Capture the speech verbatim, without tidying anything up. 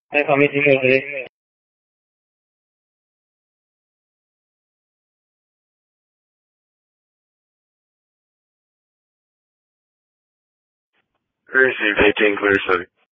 Hai kami tinggal deh. Receive eighteen, clear city.